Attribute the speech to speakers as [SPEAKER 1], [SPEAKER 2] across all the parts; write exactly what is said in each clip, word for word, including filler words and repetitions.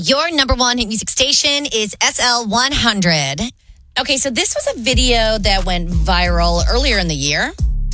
[SPEAKER 1] Your number one hit music station is S L one hundred. Okay, so this was a video that went viral earlier in the year.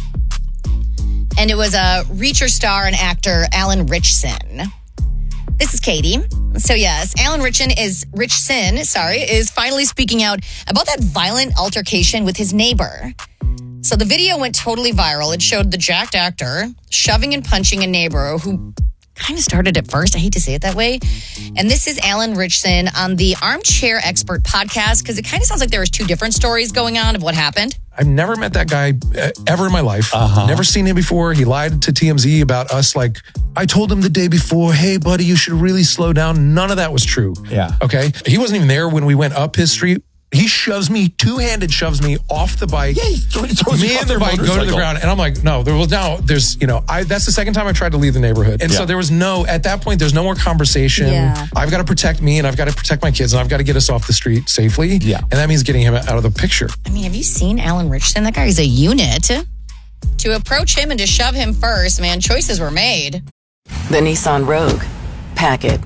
[SPEAKER 1] And it was a Reacher star and actor, Alan Ritchson. This is Katie. So yes, Alan Ritchson is Ritchson, sorry, is finally speaking out about that violent altercation with his neighbor. So the video went totally viral. It showed the jacked actor shoving and punching a neighbor who kind of started at first. I hate to say it that way. And this is Alan Ritchson on the Armchair Expert podcast, because it kind of sounds like there was two different stories going on of what happened.
[SPEAKER 2] I've never met that guy ever in my life.
[SPEAKER 3] Uh-huh.
[SPEAKER 2] Never seen him before. He lied to T M Z about us. Like, I told him the day before, hey, buddy, you should really slow down. None of that was true.
[SPEAKER 3] Yeah.
[SPEAKER 2] Okay. He wasn't even there when we went up his street. He shoves me, two-handed shoves me off the bike.
[SPEAKER 3] Yeah, he throws
[SPEAKER 2] me
[SPEAKER 3] you off
[SPEAKER 2] and the
[SPEAKER 3] your
[SPEAKER 2] bike go to the
[SPEAKER 3] motorcycle.
[SPEAKER 2] ground. And I'm like, no, there was now, there's, you know, I that's the second time I tried to leave the neighborhood. And
[SPEAKER 3] Yeah.
[SPEAKER 2] so there was no, at that point, there's no more conversation.
[SPEAKER 1] Yeah.
[SPEAKER 2] I've got to protect me and I've got to protect my kids and I've got to get us off the street safely.
[SPEAKER 3] Yeah.
[SPEAKER 2] And that means getting him out of the picture.
[SPEAKER 1] I mean, have you seen Alan Ritchson? That guy is a unit. To approach him and to shove him first, man, choices were made.
[SPEAKER 4] The Nissan Rogue. Pack it.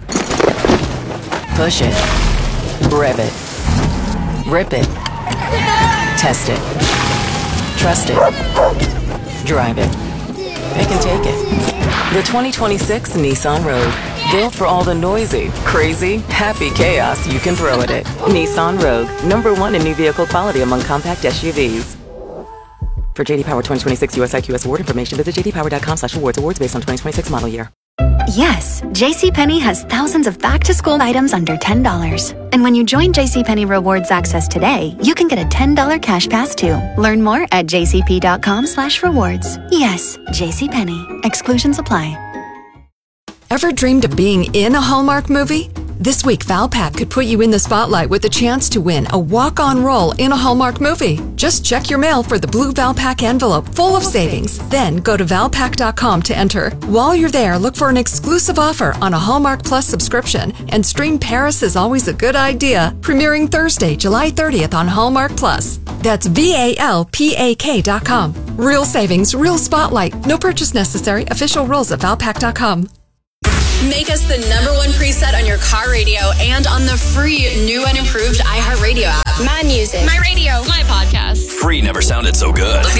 [SPEAKER 4] Push it. Rev it. Rip it. Test it. Trust it. Drive it. Pick and take it. The twenty twenty-six Nissan Rogue. Built for all the noisy, crazy, happy chaos you can throw at it. Nissan Rogue. Number one in new vehicle quality among compact S U Vs. For J D Power twenty twenty-six U S I Q S award information, visit j d power dot com slash awards. Awards based on twenty twenty-six model year.
[SPEAKER 5] Yes, JCPenney has thousands of back-to-school items under ten dollars. And when you join JCPenney Rewards Access today, you can get a ten dollars cash pass too. Learn more at j c p dot com slash rewards. Yes, JCPenney. Exclusions apply.
[SPEAKER 6] Ever dreamed of being in a Hallmark movie? This week, Valpak could put you in the spotlight with a chance to win a walk-on role in a Hallmark movie. Just check your mail for the blue Valpak envelope full of savings. Then go to valpak dot com to enter. While you're there, look for an exclusive offer on a Hallmark Plus subscription and stream Paris is Always a Good Idea, premiering Thursday, July thirtieth on Hallmark Plus. That's V A L P A K dot com. Real savings, real spotlight. No purchase necessary. Official rules at valpak dot com.
[SPEAKER 7] Make us the number one preset on your car radio and on the free new and improved iHeartRadio app.
[SPEAKER 8] My music.
[SPEAKER 7] My radio. My podcast.
[SPEAKER 9] Free never sounded so good.